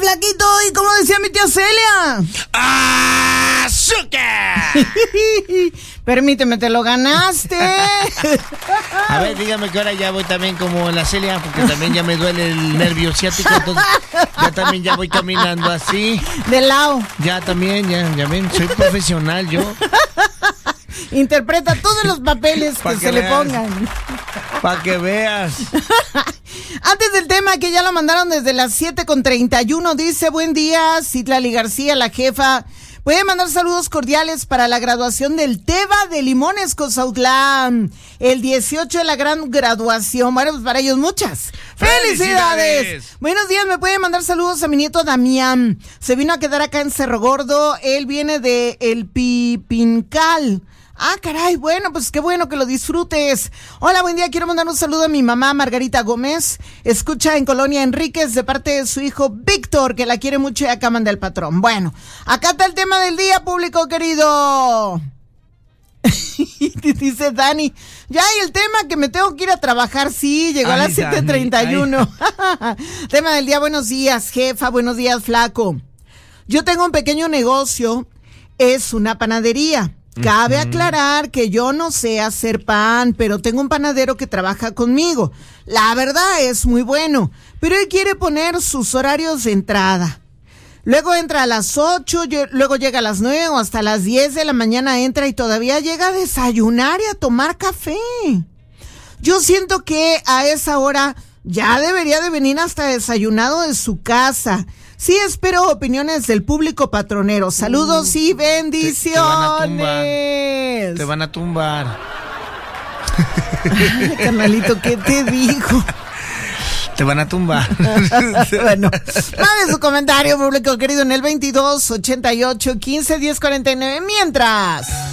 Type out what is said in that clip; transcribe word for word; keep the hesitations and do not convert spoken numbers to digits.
flaquito, y como decía mi tía Celia. ¡Azúcar! Permíteme, te lo ganaste. A ver, dígame que ahora ya voy también como la Celia, porque también ya me duele el nervio ciático, entonces ya también ya voy caminando así. De lado. Ya también, ya, ya ven, soy profesional yo. Interpreta todos los papeles que, que se veas. Le pongan. Para que veas. Antes del tema, que ya lo mandaron desde las siete con treinta y uno, dice: buen día, Citlali García, la jefa. Puede mandar saludos cordiales para la graduación del Teba de Limones, Cozautlán. El dieciocho de la gran graduación. Bueno, pues para ellos muchas ¡felicidades! ¡Felicidades! Buenos días, me puede mandar saludos a mi nieto Damián. Se vino a quedar acá en Cerro Gordo. Él viene de El Pipincal. Ah, caray, bueno, pues qué bueno que lo disfrutes. Hola, buen día, quiero mandar un saludo a mi mamá Margarita Gómez. Escucha en Colonia Enríquez de parte de su hijo Víctor, que la quiere mucho, y acá manda el patrón. Bueno, acá está el tema del día, público querido. Dice Dani, ya hay el tema que me tengo que ir a trabajar. Sí, llegó ay, a las siete treinta y uno. Tema del día, buenos días, jefa, buenos días, flaco. Yo tengo un pequeño negocio, es una panadería. Cabe aclarar que yo no sé hacer pan, pero tengo un panadero que trabaja conmigo. La verdad es muy bueno, pero él quiere poner sus horarios de entrada. Luego entra a las ocho, yo, luego llega a las nueve o hasta las diez de la mañana entra y todavía llega a desayunar y a tomar café. Yo siento que a esa hora ya debería de venir hasta desayunado de su casa. Sí, espero opiniones del público patronero. Saludos uh, y bendiciones. Te, te van a tumbar. Te van a tumbar. Ay, carnalito, ¿qué te dijo? Te van a tumbar. Bueno, mande su comentario, público querido, en el veintidós ochenta y ocho quince diez cuarenta y nueve. Mientras...